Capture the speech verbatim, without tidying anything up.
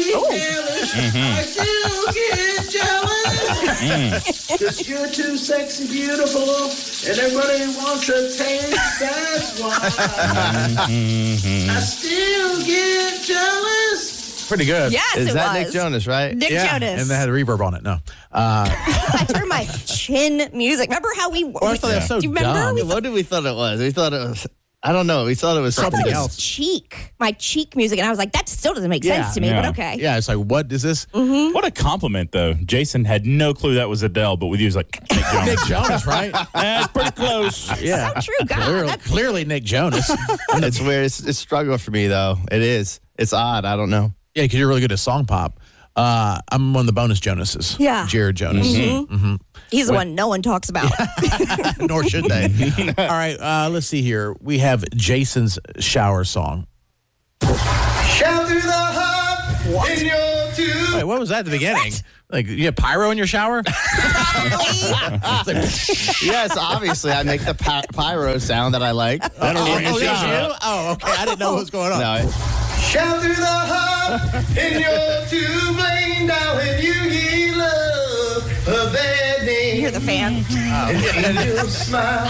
jealous. I still get jealous. Because you're too sexy, beautiful, and everybody wants a taste. That's why I still get jealous. Pretty good. Yes, Is it that was. Nick Jonas, right? Nick Yeah, Jonas. and they had a reverb on it. No. Uh, I turned my chin music. Remember how we... oh, I thought that was so Do you remember? dumb. We What did we thought it was? We thought it was, I don't know. We thought it was I thought something it was else. cheek. My cheek music. And I was like, that still doesn't make Yeah, sense to me, yeah. but okay. Yeah, it's like, what is this? What a compliment, though. Jason had no clue that was Adele, but with you, he was like, Nick Jonas. Nick Jonas, right? That's pretty close. Yeah. So true, God. Clearly, That's- clearly Nick Jonas. It's weird. It's, it's a struggle for me, though. It is. It's odd. I don't know. Yeah, because you're really good at song pop. Uh, I'm one of the bonus Jonases. Yeah. Jared Jonas. He's the one no one talks about. Nor should they. All right, uh, let's see here. We have Jason's shower song. Shout through the hub in your tube. Wait, what was that at the beginning? Like, you have pyro in your shower? It's like, Yes, obviously. I make the py- pyro sound that I like. oh, oh, that's you? Oh, okay. I didn't know what was going on. No, it- Shout through the hub in your tube, laying down when you hear love, a bad name. You're the fan. And you'll smile.